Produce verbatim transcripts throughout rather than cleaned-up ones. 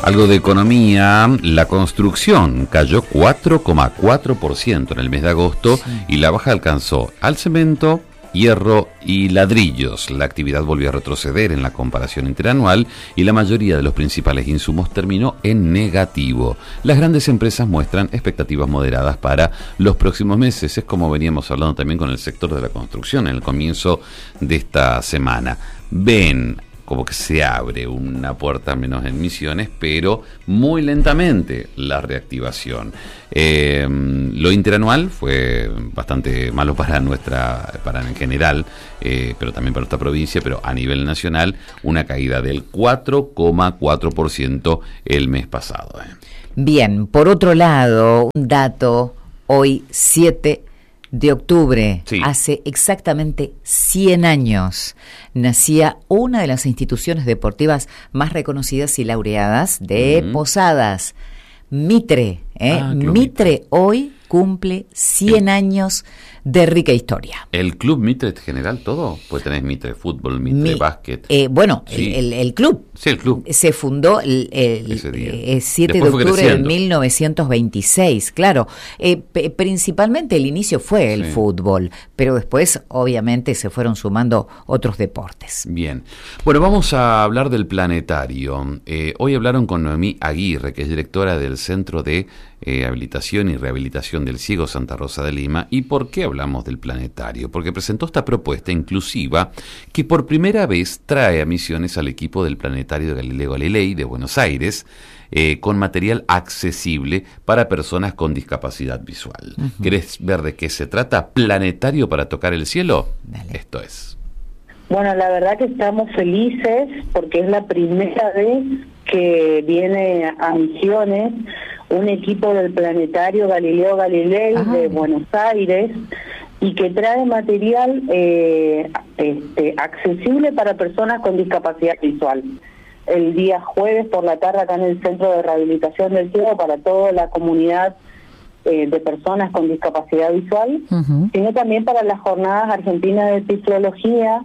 Algo de economía, la construcción cayó cuatro coma cuatro por ciento en el mes de agosto sí. y la baja alcanzó al cemento, hierro y ladrillos. La actividad volvió a retroceder en la comparación interanual y la mayoría de los principales insumos terminó en negativo. Las grandes empresas muestran expectativas moderadas para los próximos meses. Es como veníamos hablando también con el sector de la construcción en el comienzo de esta semana. Ven como que se abre una puerta menos en Misiones, pero muy lentamente la reactivación. Eh, lo interanual fue bastante malo para nuestra, para en general, eh, pero también para nuestra provincia, pero a nivel nacional, una caída del cuatro coma cuatro por ciento el mes pasado. Eh. Bien, por otro lado, un dato, hoy siete de octubre, sí. hace exactamente cien años, nacía una de las instituciones deportivas más reconocidas y laureadas de uh-huh. Posadas, Mitre. ¿eh? Ah, Mitre hoy cumple cien el, años de rica historia. ¿El club Mitre general todo? Pues tenés Mitre fútbol, Mitre Mi, básquet. Eh, bueno, sí. el, el, el club. Sí, el club. Se fundó el, el, el siete de octubre de mil novecientos veintiséis, claro. Eh, p- principalmente el inicio fue el sí. fútbol, pero después obviamente se fueron sumando otros deportes. Bien. Bueno, vamos a hablar del planetario. Eh, hoy hablaron con Noemí Aguirre, que es directora del Centro de eh, Habilitación y Rehabilitación del Ciego Santa Rosa de Lima. ¿Y por qué hablamos del planetario? Porque presentó esta propuesta inclusiva que por primera vez trae a Misiones al equipo del planetario de Galileo Galilei de Buenos Aires, eh, con material accesible para personas con discapacidad visual. Uh-huh. ¿Querés ver de qué se trata? ¿Planetario para tocar el cielo? Dale. Esto es. Bueno, la verdad que estamos felices porque es la primera vez que viene a Misiones un equipo del planetario Galileo Galilei Ajá. de Buenos Aires y que trae material eh, este, accesible para personas con discapacidad visual. El día jueves por la tarde acá en el Centro de Rehabilitación del Ciego para toda la comunidad eh, de personas con discapacidad visual, uh-huh. sino también para las jornadas argentinas de tiflología,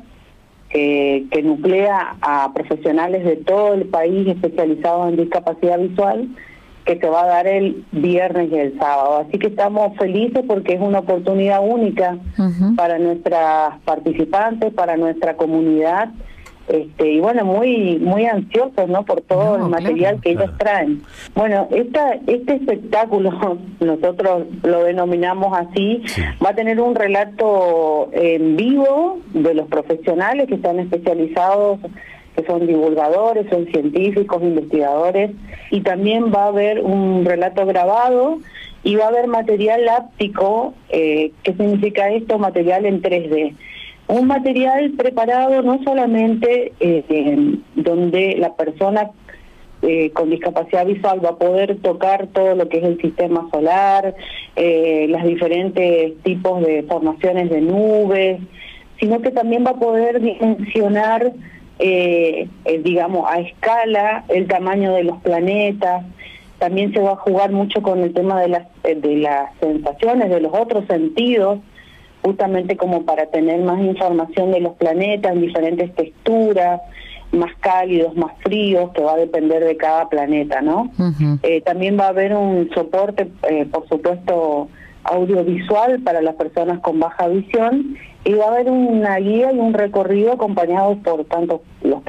eh, que nuclea a profesionales de todo el país especializados en discapacidad visual, que se va a dar el viernes y el sábado. Así que estamos felices porque es una oportunidad única uh-huh. para nuestras participantes, para nuestra comunidad, este y bueno, muy muy ansiosos, ¿no?, por todo no, el material claro, que claro. ellos traen. Bueno, esta este espectáculo, nosotros lo denominamos así, sí. va a tener un relato en vivo de los profesionales que están especializados, que son divulgadores, son científicos, investigadores, y también va a haber un relato grabado y va a haber material áptico. Eh, ¿qué significa esto? Material en tres D. Un material preparado no solamente eh, eh, donde la persona eh, con discapacidad visual va a poder tocar todo lo que es el sistema solar, eh, los diferentes tipos de formaciones de nubes, sino que también va a poder dimensionar Eh, eh, digamos, a escala, el tamaño de los planetas. También se va a jugar mucho con el tema de las, de las sensaciones, de los otros sentidos, justamente como para tener más información de los planetas en diferentes texturas, más cálidos, más fríos, que va a depender de cada planeta, ¿no? Uh-huh. Eh, también va a haber un soporte, eh, por supuesto, audiovisual para las personas con baja visión, y va a haber una guía y un recorrido acompañados por tanto los